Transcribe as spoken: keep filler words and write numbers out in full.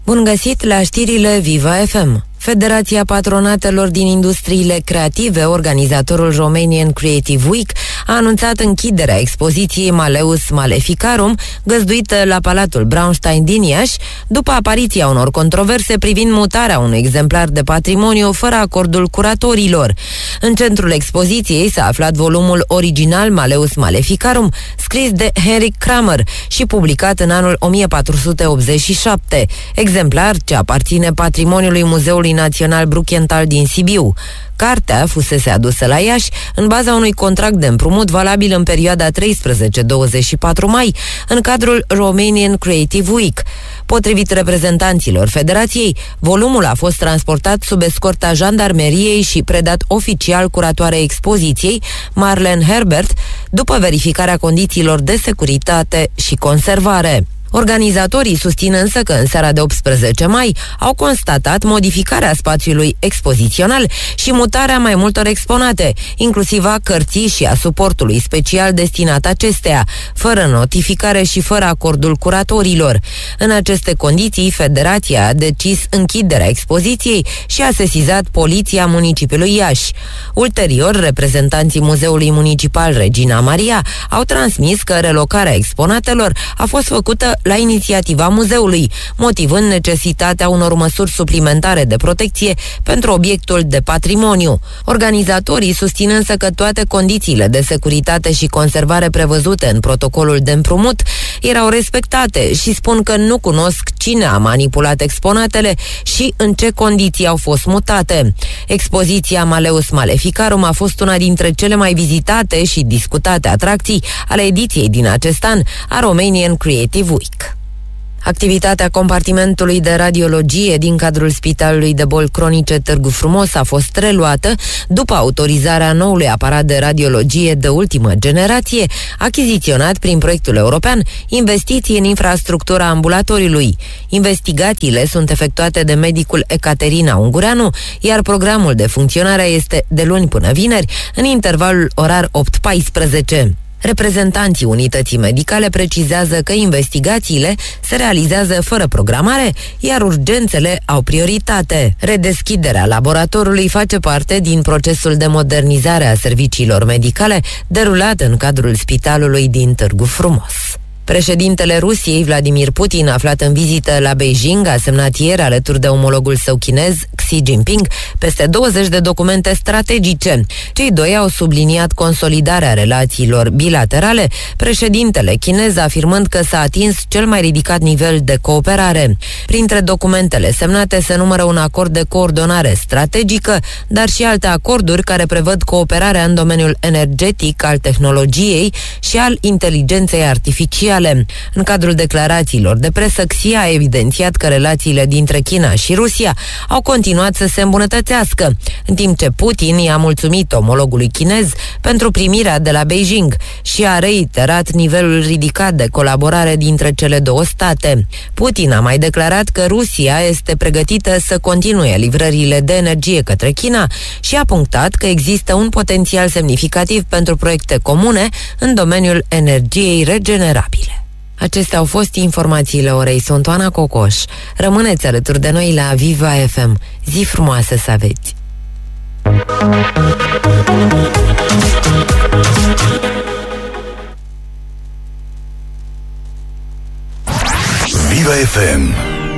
Bun găsit la știrile Viva F M. Federația Patronatelor din Industriile Creative, organizatorul Romanian Creative Week, a anunțat închiderea expoziției Malleus Maleficarum, găzduită la Palatul Braunstein din Iași, după apariția unor controverse privind mutarea unui exemplar de patrimoniu fără acordul curatorilor. În centrul expoziției s-a aflat volumul original Malleus Maleficarum, scris de Henrik Kramer și publicat în anul o mie patru sute optzeci și șapte, exemplar ce aparține patrimoniului Muzeului Național Bruckenthal din Sibiu. Cartea fusese adusă la Iași în baza unui contract de împrumut valabil în perioada treisprezece douăzeci și patru mai, în cadrul Romanian Creative Week. Potrivit reprezentanților Federației, volumul a fost transportat sub escorta jandarmeriei și predat oficial curatoarei expoziției, Marlene Herbert, după verificarea condițiilor de securitate și conservare. Organizatorii susțin însă că în seara de optsprezece mai au constatat modificarea spațiului expozițional și mutarea mai multor exponate, inclusiv a cărții și a suportului special destinat acesteia, fără notificare și fără acordul curatorilor. În aceste condiții, Federația a decis închiderea expoziției și a sesizat Poliția Municipiului Iași. Ulterior, reprezentanții Muzeului Municipal Regina Maria au transmis că relocarea exponatelor a fost făcută la inițiativa muzeului, motivând necesitatea unor măsuri suplimentare de protecție pentru obiectul de patrimoniu. Organizatorii susțin însă că toate condițiile de securitate și conservare prevăzute în protocolul de împrumut erau respectate și spun că nu cunosc cine a manipulat exponatele și în ce condiții au fost mutate. Expoziția Malleus Maleficarum a fost una dintre cele mai vizitate și discutate atracții ale ediției din acest an a Romanian Creative Week. Activitatea compartimentului de radiologie din cadrul Spitalului de Boli Cronice Târgu Frumos a fost reluată după autorizarea noului aparat de radiologie de ultimă generație, achiziționat prin proiectul european Investiții în infrastructura ambulatoriului. Investigațiile sunt efectuate de medicul Ecaterina Ungureanu, iar programul de funcționare este de luni până vineri, în intervalul orar opt paisprezece. Reprezentanții unității medicale precizează că investigațiile se realizează fără programare, iar urgențele au prioritate. Redeschiderea laboratorului face parte din procesul de modernizare a serviciilor medicale derulat în cadrul spitalului din Târgu Frumos. Președintele Rusiei, Vladimir Putin, aflat în vizită la Beijing, a semnat ieri, alături de omologul său chinez, Xi Jinping, peste douăzeci de documente strategice. Cei doi au subliniat consolidarea relațiilor bilaterale, președintele chinez afirmând că s-a atins cel mai ridicat nivel de cooperare. Printre documentele semnate se numără un acord de coordonare strategică, dar și alte acorduri care prevăd cooperarea în domeniul energetic, al tehnologiei și al inteligenței artificiale. În cadrul declarațiilor de presă, Xi a evidențiat că relațiile dintre China și Rusia au continuat să se îmbunătățească, în timp ce Putin i-a mulțumit omologului chinez pentru primirea de la Beijing și a reiterat nivelul ridicat de colaborare dintre cele două state. Putin a mai declarat că Rusia este pregătită să continue livrările de energie către China și a punctat că există un potențial semnificativ pentru proiecte comune în domeniul energiei regenerabile. Acestea au fost informațiile orei. Sunt Oana Cocoș. Rămâneți alături de noi la Viva F M. Zi frumoasă să aveți! Viva F M.